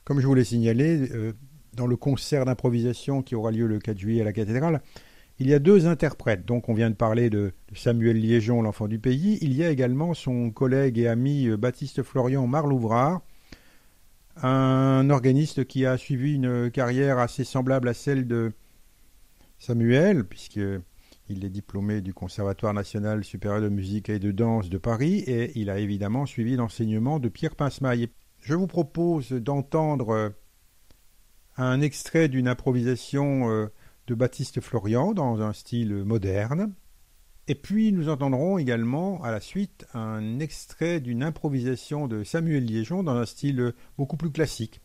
Comme je vous l'ai signalé, dans le concert d'improvisation qui aura lieu le 4 juillet à la cathédrale, il y a deux interprètes. Donc on vient de parler de Samuel Liégeon, l'enfant du pays. Il y a également son collègue et ami Baptiste Florian Marlouvrard, un organiste qui a suivi une carrière assez semblable à celle de Samuel, puisqu'il est diplômé du Conservatoire national supérieur de musique et de danse de Paris, et il a évidemment suivi l'enseignement de Pierre Pincemaille. Je vous propose d'entendre un extrait d'une improvisation de Baptiste Florian dans un style moderne. Et puis nous entendrons également à la suite un extrait d'une improvisation de Samuel Liégeon dans un style beaucoup plus classique.